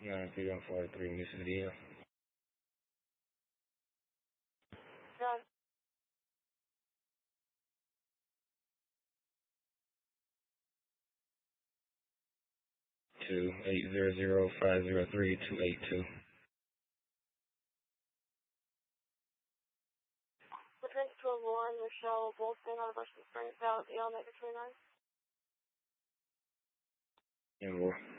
93143, Mrs. Deal. John. 2800503-282. Between 201, Michelle Bolton, University Springs, Valley, Omega 29. And more.